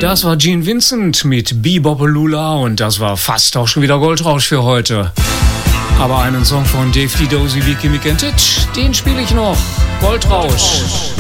Das war Gene Vincent mit Bebopalula und das war fast auch schon wieder Goldrausch für heute. Aber einen Song von Dave D. Dozy, Vicky Mick and Titch, den spiele ich noch. Goldrausch.